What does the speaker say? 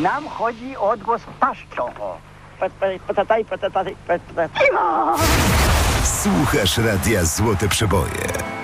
Nam chodzi o odgłos paszczą. Słuchasz Radia Złote Przeboje.